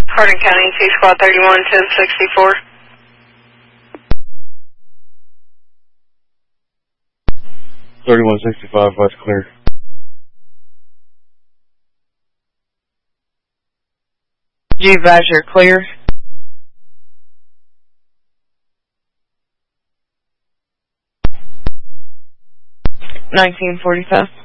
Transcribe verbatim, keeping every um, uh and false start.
Hardin County, T Squad thirty-one, ten sixty-four. thirty-one sixty-five, West clear. G advise you're clear. nineteen forty-five.